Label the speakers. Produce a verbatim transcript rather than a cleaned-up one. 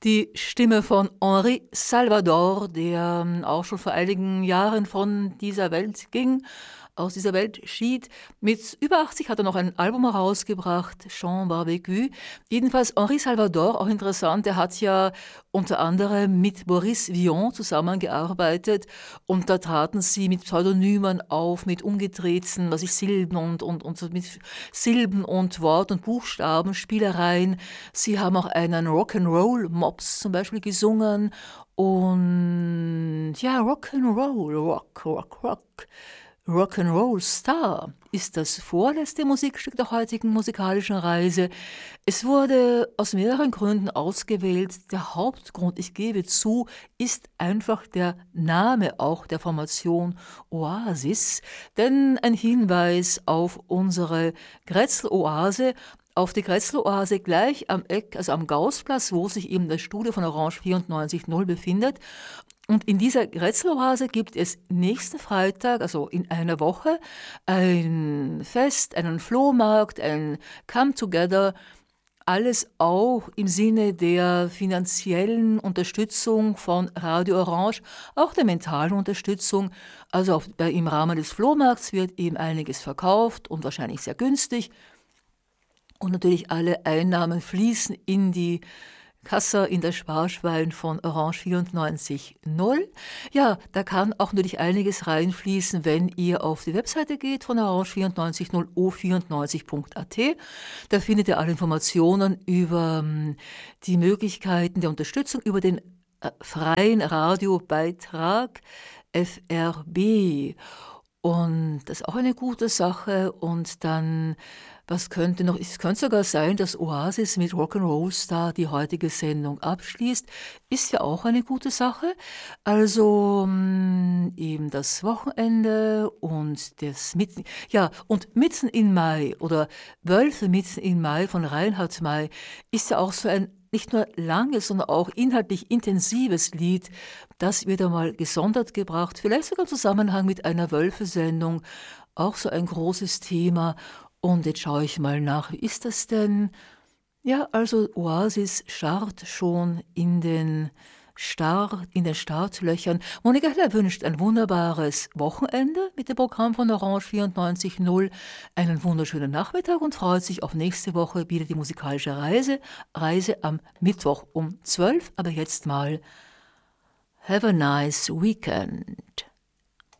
Speaker 1: Die Stimme von Henri Salvador, der ähm, auch schon vor einigen Jahren von dieser Welt ging, aus dieser Welt schied. Mit über achtzig hat er noch ein Album herausgebracht, Chambre Vécue. Jedenfalls Henri Salvador, auch interessant, der hat ja unter anderem mit Boris Vian zusammengearbeitet und da traten sie mit Pseudonymen auf, mit umgedrehten, was ich Silben und, und, und so mit Silben und Wort- und Buchstabenspielereien. Sie haben auch einen Rock'n'Roll-Mops zum Beispiel gesungen und ja, Rock'n'Roll, Rock, Rock, Rock. Rock'n'Roll Star ist das vorletzte Musikstück der heutigen musikalischen Reise. Es wurde aus mehreren Gründen ausgewählt. Der Hauptgrund, ich gebe zu, ist einfach der Name auch der Formation Oasis, denn ein Hinweis auf unsere Grätzl-Oase, auf die Grätzl-Oase gleich am Eck, also am Gaußplatz, wo sich eben das Studio von Orange vierundneunzig Komma null befindet. Und in dieser Grätzl-Oase gibt es nächsten Freitag, also in einer Woche, ein Fest, einen Flohmarkt, ein Come-Together, alles auch im Sinne der finanziellen Unterstützung von Radio Orange, auch der mentalen Unterstützung. Also auf, bei, im Rahmen des Flohmarkts wird eben einiges verkauft und wahrscheinlich sehr günstig. Und natürlich alle Einnahmen fließen in die Kasse, in das Sparschwein von Orange vierundneunzig Komma null. Ja, da kann auch natürlich einiges reinfließen, wenn ihr auf die Webseite geht von Orange vierundneunzig Komma null o vierundneunzig punkt a t. Da findet ihr alle Informationen über um, die Möglichkeiten der Unterstützung, über den äh, freien Radiobeitrag F R B. Und das ist auch eine gute Sache. Und dann, was könnte noch, es könnte sogar sein, dass Oasis mit Rock'n'Roll Star die heutige Sendung abschließt. Ist ja auch eine gute Sache. Also mh, eben das Wochenende und das mitten, ja, und mitten in Mai oder Wölfe mitten in Mai von Reinhard May ist ja auch so ein nicht nur langes, sondern auch inhaltlich intensives Lied, das wird einmal gesondert gebracht, vielleicht sogar im Zusammenhang mit einer Wölfe-Sendung, auch so ein großes Thema. Und jetzt schaue ich mal nach, wie ist das denn? Ja, also Oasis scharrt schon in den Start, in den Startlöchern. Monika Heller wünscht ein wunderbares Wochenende mit dem Programm von Orange vierundneunzig Komma null, einen wunderschönen Nachmittag und freut sich auf nächste Woche wieder die musikalische Reise, Reise am Mittwoch um zwölf. Aber jetzt mal Have a nice weekend.